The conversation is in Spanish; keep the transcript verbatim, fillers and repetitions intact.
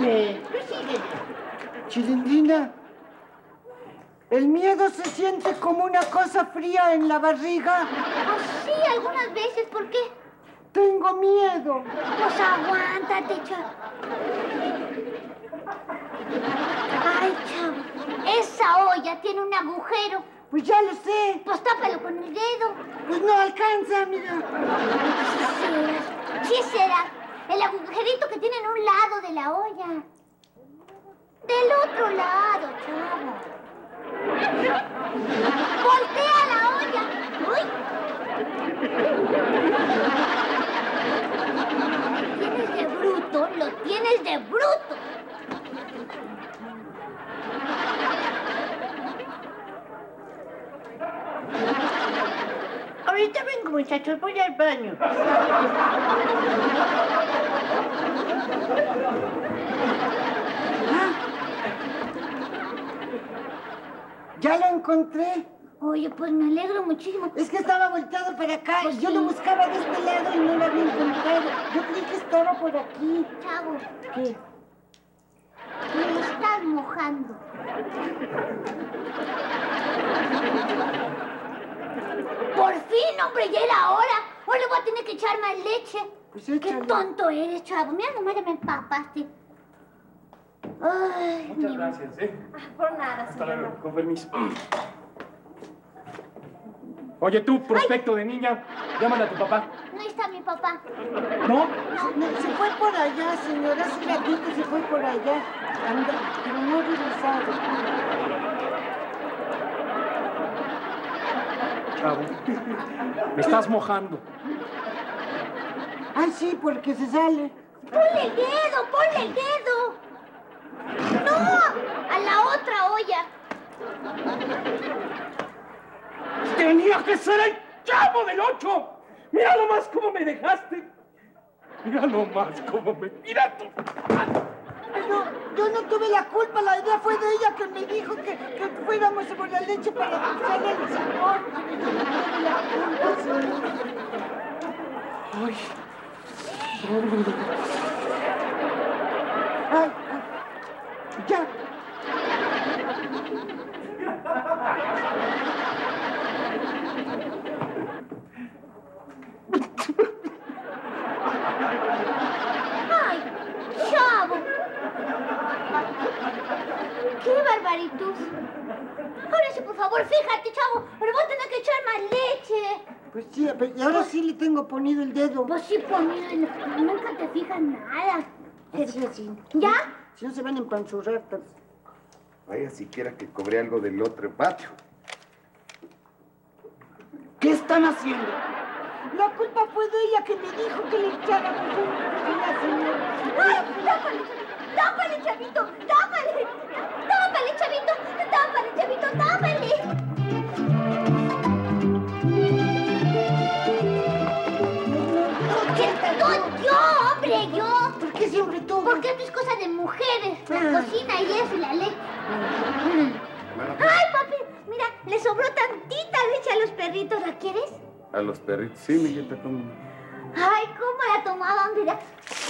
síguele. Tú síguele. Chilindrina, ¿el miedo se siente como una cosa fría en la barriga? Pues sí, algunas veces. ¿Por qué? Tengo miedo. Pues aguántate, chavo. Ay, chavo, esa olla tiene un agujero. Pues ya lo sé. Pues tápalo con el dedo. Pues no alcanza, mira. Sí será, sí será. El agujerito que tiene en un lado de la olla. Del otro lado, chavo. ¡Voltea la olla! ¡Uy! Lo tienes de bruto, lo tienes de bruto. Ahorita vengo, muchachos, voy al baño. Ya lo encontré. Oye, pues me alegro muchísimo. Es que estaba volteado para acá. Pues Yo sí. lo buscaba de este lado y no lo había encontrado. Yo creí que estaba por aquí. Chavo, ¿Qué? me estás mojando. Por fin, hombre, ya era hora. Ahora le voy a tener que echar más leche. Pues Qué échale. tonto eres, chavo. Mira, nomás ya me empapaste. Ay, Muchas mi- gracias, ¿eh? Por nada, Hasta señor. luego, con permiso. Oye, tú, prospecto de niña, llámale a tu papá. No está mi papá. ¿No? Se, se fue por allá, señor. Hace ratito se fue por allá. Anda, pero no ha regresado. Chavo, me estás mojando. Ay, sí, porque se sale. ¡Ponle el dedo! ¡Ponle el dedo! ¡No! ¡A la otra olla! ¡Tenía que ser el chavo del ocho! ¡Mira nomás cómo me dejaste! ¡Mira nomás cómo me... ¡Mira tú! Ay, no, yo no tuve la culpa. La idea fue de ella que me dijo que, que fuéramos por la leche para dulzarle al señor. Yo no tuve la culpa, señor. ¡Ay! Ay, ay, ya. ¡Ay, chavo! ¡Qué barbaritud! Ahora sí, por favor, fíjate, chavo. Pero voy a tener que echar más leche. Pues sí, pero- y ahora sí le tengo ponido el dedo. Pues sí, ponido en... Nunca te fijas nada. Así, así. ¿Ya? Si no se van a empanzurrar todos. Vaya siquiera que cobré algo del otro patio. ¿Qué están haciendo? La culpa fue de ella que me dijo que le echáramos una señora. ¡Ay, tápale, chavito! ¡Tápale, chavito! ¡Tápale! ¡Tápale, chavito! ¡Tápale, chavito! ¡Tápale! ¿Qué? No, yo, hombre, yo. ¿Por qué siempre tú? Porque esto es cosa de mujeres. La Ah. cocina y eso y la leche. ¡Ay, papi! Mira, le sobró tantita leche a los perritos. ¿La quieres? A los perritos. Sí, mijita, ¿cómo? Ay, cómo la tomaban, mira.